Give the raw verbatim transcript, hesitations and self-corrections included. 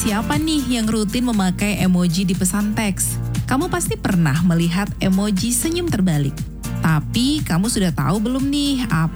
siapa nih yang rutin memakai emoji di pesan teks? Kamu pasti pernah melihat emoji senyum terbalik. Tapi kamu sudah tahu belum nih apa